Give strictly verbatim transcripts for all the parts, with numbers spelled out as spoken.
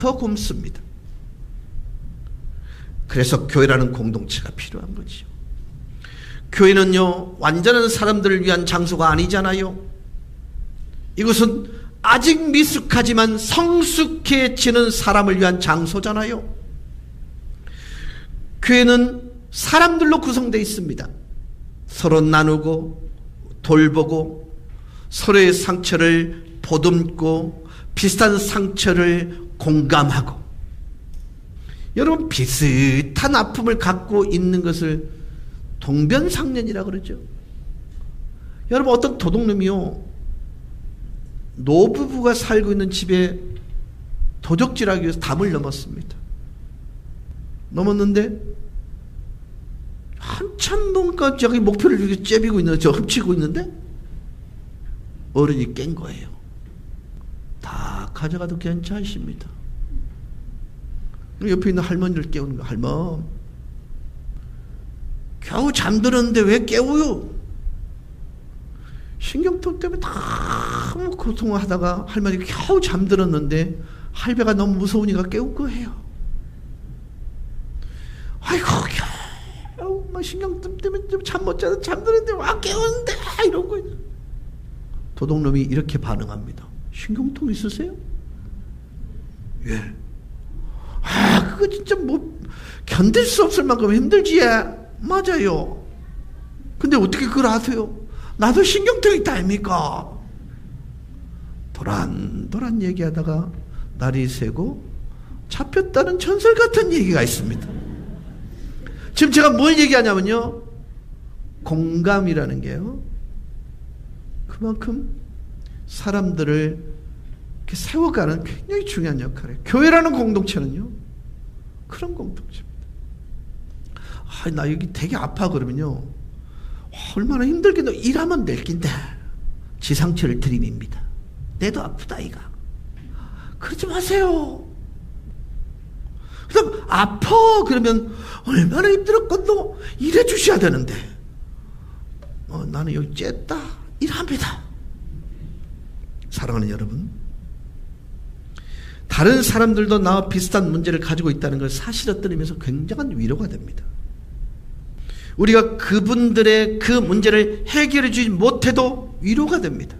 더 굶습니다. 그래서 교회라는 공동체가 필요한 거죠. 교회는요, 완전한 사람들을 위한 장소가 아니잖아요. 이것은 아직 미숙하지만 성숙해지는 사람을 위한 장소잖아요. 교회는 사람들로 구성되어 있습니다. 서로 나누고 돌보고 서로의 상처를 보듬고 비슷한 상처를 공감하고, 여러분 비슷한 아픔을 갖고 있는 것을 동변상련이라 그러죠. 여러분 어떤 도둑놈이요, 노부부가 살고 있는 집에 도적질하기 위해서 담을 넘었습니다. 넘었는데 한참 넘으니까 저기 목표를 이렇게 째비고 있는, 저 흡치고 있는데 어른이 깬 거예요. 다 가져가도 괜찮습니다. 옆에 있는 할머니를 깨우는 거예요. 할멈, 겨우 잠들었는데 왜 깨워요? 신경통 때문에 너무 고통을 하다가 할머니가 겨우 잠들었는데 할배가 너무 무서우니까 깨운 거예요. 아이고, 겨우 막 신경통 때문에 잠 못 자서 잠들었는데 와 깨우는데 이런 거예요. 도둑놈이 이렇게 반응합니다. 신경통 있으세요? 예. 아, 그거 진짜 뭐 견딜 수 없을 만큼 힘들지. 맞아요. 근데 어떻게 그걸 아세요? 나도 신경통 있다 아닙니까? 도란도란 얘기하다가 날이 새고 잡혔다는 전설 같은 얘기가 있습니다. 지금 제가 뭘 얘기하냐면요, 공감이라는 게요, 그만큼 사람들을 이렇게 세워가는 굉장히 중요한 역할이에요. 교회라는 공동체는요, 그런 공동체입니다. 아, 나 여기 되게 아파 그러면요, 얼마나 힘들겠노. 일하면 될 낀데 지상철을 들이밉니다. 내도 아프다 이가. 그러지 마세요. 그다음 아파 그러면 얼마나 힘들었건도 일해 주셔야 되는데, 어, 나는 여기 쨌다 일합니다. 사랑하는 여러분, 다른 사람들도 나와 비슷한 문제를 가지고 있다는 걸 사실을 들으면서 굉장한 위로가 됩니다. 우리가 그분들의 그 문제를 해결해 주지 못해도 위로가 됩니다.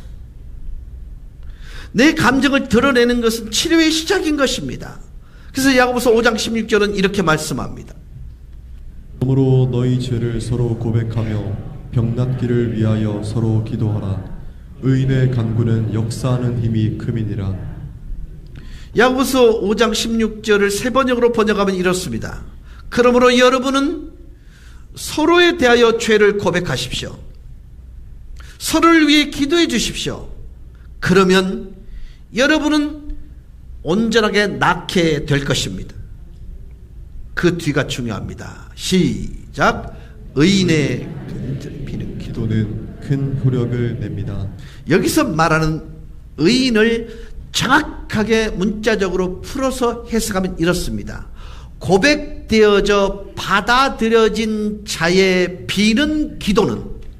내 감정을 드러내는 것은 치료의 시작인 것입니다. 그래서 야고보서 오 장 십육 절은 이렇게 말씀합니다. 그러므로 너희 죄를 서로 고백하며 병낫기를 위하여 서로 기도하라. 의인의 간구는 역사하는 힘이 큼이니라. 야고보서 오 장 십육 절을 세 번역으로 번역하면 이렇습니다. 그러므로 여러분은 서로에 대하여 죄를 고백하십시오. 서로를 위해 기도해 주십시오. 그러면 여러분은 온전하게 낫게 될 것입니다. 그 뒤가 중요합니다. 시작. 의인의 비는 기도는 큰 효력을 냅니다. 여기서 말하는 의인을 정확하게 문자적으로 풀어서 해석하면 이렇습니다. 고백되어져 받아들여진 자의 비는 기도는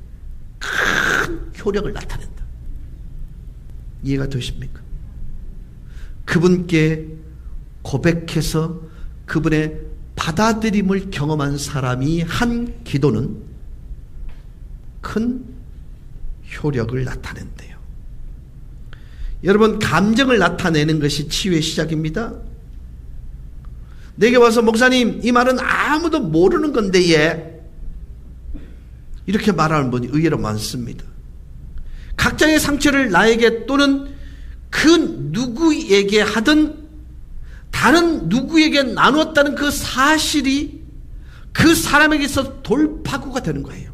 큰 효력을 나타낸다. 이해가 되십니까? 그분께 고백해서 그분의 받아들임을 경험한 사람이 한 기도는 큰 효력을 나타낸대요. 여러분, 감정을 나타내는 것이 치유의 시작입니다. 내게 와서 목사님, 이 말은 아무도 모르는 건데 예, 이렇게 말하는 분이 의외로 많습니다. 각자의 상처를 나에게 또는 그 누구에게 하든 다른 누구에게 나누었다는 그 사실이 그 사람에게 있어서 돌파구가 되는 거예요.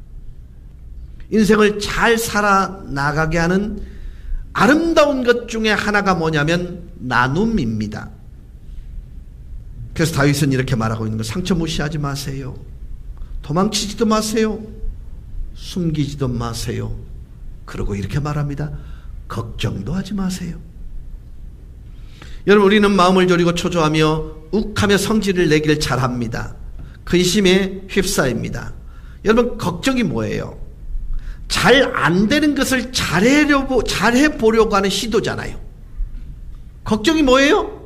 인생을 잘 살아나가게 하는 아름다운 것 중에 하나가 뭐냐면 나눔입니다. 그래서 다윗은 이렇게 말하고 있는 거, 상처 무시하지 마세요. 도망치지도 마세요. 숨기지도 마세요. 그리고 이렇게 말합니다. 걱정도 하지 마세요. 여러분, 우리는 마음을 졸이고 초조하며 욱하며 성질을 내기를 잘합니다. 근심에 휩싸입니다. 여러분, 걱정이 뭐예요? 잘 안 되는 것을 잘해보려고, 잘해보려고 하는 시도잖아요. 걱정이 뭐예요?